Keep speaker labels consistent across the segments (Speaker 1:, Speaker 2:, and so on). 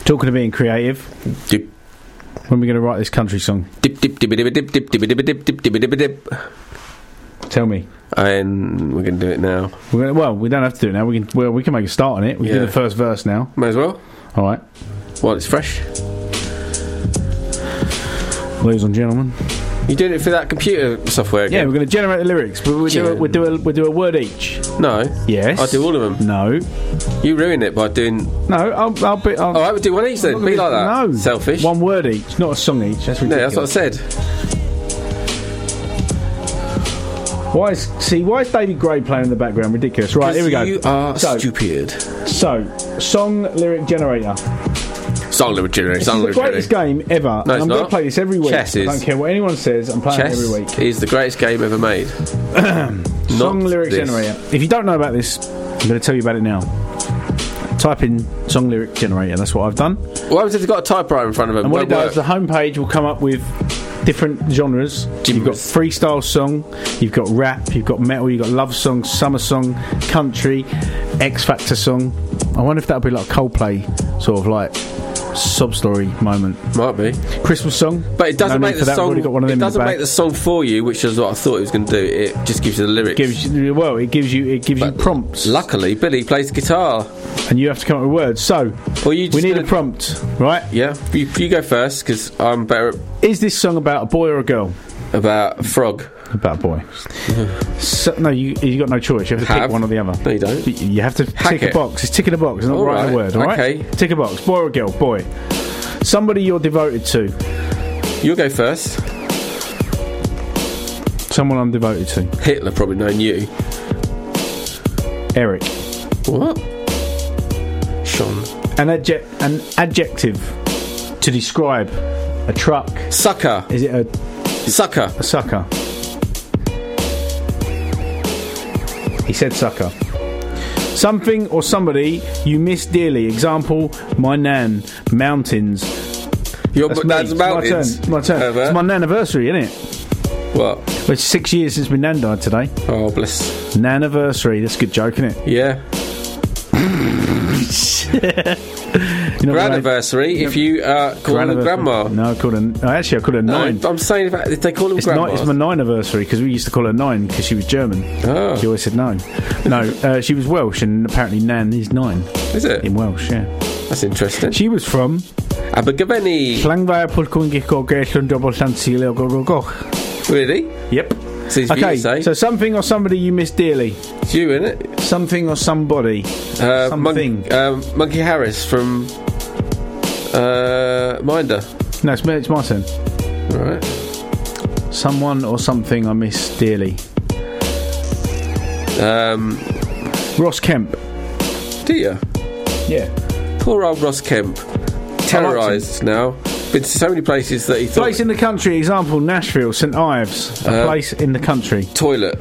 Speaker 1: Talking of being creative,
Speaker 2: Dip.
Speaker 1: when are we going to write this country song?
Speaker 2: Dip, dip, dip, dip, dip, dip, dip, dip, dip, dip, dip, dip, dip.
Speaker 1: Tell me.
Speaker 2: And we're going to do it now.
Speaker 1: Well, we don't have to do it now. We can make a start on it. We can do the first verse now.
Speaker 2: May as well.
Speaker 1: All right.
Speaker 2: While it's fresh.
Speaker 1: Ladies and gentlemen.
Speaker 2: You doing it for that computer software again?
Speaker 1: Yeah, we're going to generate the lyrics, but we'll do a word each.
Speaker 2: No.
Speaker 1: Yes.
Speaker 2: I'll do all of them.
Speaker 1: No.
Speaker 2: You ruin it by doing...
Speaker 1: No, I'll be...
Speaker 2: All right, we'll do one each then. Be like that.
Speaker 1: No.
Speaker 2: Selfish.
Speaker 1: One word each, not a song each. That's ridiculous.
Speaker 2: Yeah, that's what I said.
Speaker 1: Why is David Gray playing in the background? Ridiculous. Right, here we go.
Speaker 2: You are stupid.
Speaker 1: So, song lyric generator.
Speaker 2: Song lyric generator.
Speaker 1: This is the greatest game ever.
Speaker 2: No, it's
Speaker 1: I'm going to
Speaker 2: not.
Speaker 1: play this every week.
Speaker 2: Chess is.
Speaker 1: I don't care what anyone says. I'm playing it every week.
Speaker 2: Chess is the greatest game ever made.
Speaker 1: Song lyric generator. If you don't know about this, I'm going to tell you about it now. Type in song lyric generator. That's what I've done.
Speaker 2: What happens if you've got a typewriter in front of them?
Speaker 1: And what it does, the homepage will come up with different genres. You've got freestyle song, you've got rap, you've got metal, you've got love song, summer song, country, X Factor song. I wonder if that'll be like a Coldplay sort of like sob story moment.
Speaker 2: Might be
Speaker 1: Christmas song,
Speaker 2: but it doesn't make the song. It doesn't make the song for you, which is what I thought it was going to do. It just gives you the lyrics.
Speaker 1: It gives you prompts.
Speaker 2: Luckily, Billy plays the guitar,
Speaker 1: and you have to come up with words. So we need a prompt, right?
Speaker 2: Yeah, you go first because I'm better.
Speaker 1: Is this song about a boy or a girl?
Speaker 2: About a frog.
Speaker 1: About a boy. So, no, you got no choice. You have to pick one or the other.
Speaker 2: No, you don't.
Speaker 1: You have to tick a box. It's ticking a box. It's not writing a word. All right.
Speaker 2: Okay.
Speaker 1: Tick a box. Boy or girl? Boy. Somebody you're devoted to.
Speaker 2: You'll go first.
Speaker 1: Someone I'm devoted to.
Speaker 2: Hitler probably knowing you.
Speaker 1: Eric.
Speaker 2: What? Sean.
Speaker 1: An adjective to describe a truck.
Speaker 2: Sucker.
Speaker 1: Is it a
Speaker 2: sucker?
Speaker 1: A sucker. He said sucker. Something or somebody you miss dearly. Example, my nan. Mountains.
Speaker 2: Your nan's mountains.
Speaker 1: My turn. It's my nan-anniversary, isn't it?
Speaker 2: What?
Speaker 1: Well, it's 6 years since my nan died today.
Speaker 2: Oh, bless.
Speaker 1: Nan-anniversary. That's a good joke, isn't it?
Speaker 2: Yeah. Granniversary, if you call her grandma.
Speaker 1: No, I called her. Actually, I called her Nine.
Speaker 2: I'm saying if they call her grandma.
Speaker 1: It's my 9th anniversary because we used to call her Nine because she was German.
Speaker 2: Oh.
Speaker 1: She always said no. No, she was Welsh and apparently Nan is 9.
Speaker 2: Is it?
Speaker 1: In Welsh, yeah.
Speaker 2: That's interesting.
Speaker 1: She was from
Speaker 2: Abergavenny. Really?
Speaker 1: Yep.
Speaker 2: Okay,
Speaker 1: so something or somebody you miss dearly.
Speaker 2: It's you, innit?
Speaker 1: Something or somebody. Something.
Speaker 2: Monkey Harris from Minder.
Speaker 1: No, it's my turn.
Speaker 2: Alright.
Speaker 1: Someone or something I miss dearly. Ross Kemp.
Speaker 2: Do you?
Speaker 1: Yeah.
Speaker 2: Poor old Ross Kemp. Terrorised now. Been to so many places that he thought...
Speaker 1: Place in the country, example, Nashville, St Ives. A place in the country.
Speaker 2: Toilet.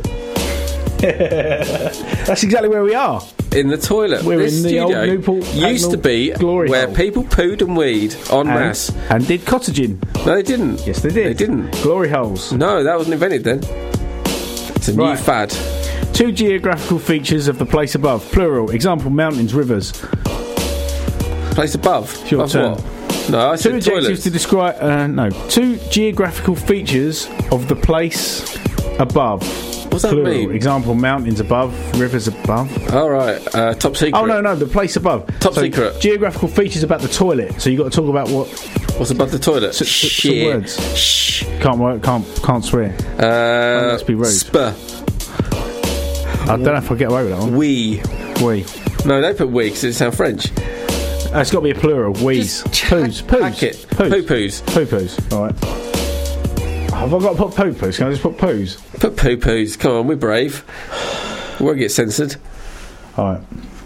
Speaker 1: That's exactly where we are.
Speaker 2: In the toilet.
Speaker 1: We're
Speaker 2: this
Speaker 1: in the
Speaker 2: studio
Speaker 1: old Newport
Speaker 2: used to be where people pooed and weed en masse.
Speaker 1: And did cottaging.
Speaker 2: No, they didn't.
Speaker 1: Yes, they did.
Speaker 2: They didn't.
Speaker 1: Glory holes.
Speaker 2: No, that wasn't invented then. It's a new fad.
Speaker 1: 2 geographical features of the place above. Plural. Example, mountains, rivers.
Speaker 2: Place above?
Speaker 1: It's your turn.
Speaker 2: What? No, I said
Speaker 1: 2 adjectives to describe... 2 geographical features of the place above.
Speaker 2: What's that mean?
Speaker 1: Example, mountains above, rivers above.
Speaker 2: All right. Top secret.
Speaker 1: Oh, no, the place above.
Speaker 2: Top secret.
Speaker 1: Geographical features about the toilet. So you've got to talk about
Speaker 2: what's above the toilet.
Speaker 1: Some words. Shh. Can't swear. Let's be rude.
Speaker 2: Spur.
Speaker 1: I don't know if I'll get away with that one.
Speaker 2: We. No, don't put we because it sounds French.
Speaker 1: It's got to be a plural. Wees. Poos. Poo-poos. All right. Have I got to put poo-poos? Can I just put poos?
Speaker 2: Put poo-poos. Come on, we're brave. We won't get censored.
Speaker 1: All right.